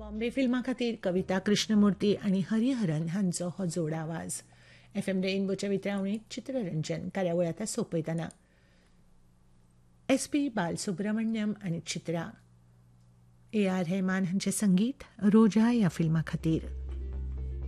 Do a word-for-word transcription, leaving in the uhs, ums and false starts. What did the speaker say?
बॉम्बे फिल्मा खातीर कविता कृष्णमूर्ती आनी हरिहरन हांचो हो जोड आवाज. एफ एम रेनबोच्या वितरावणीत चित्ररंजन कार्यावळ आतां सोंपयतना एस पी बालसुब्रमण्यम आनी चित्रा, ए आर रहमान हांचें संगीत रोजा ह्या फिल्मा खातीर.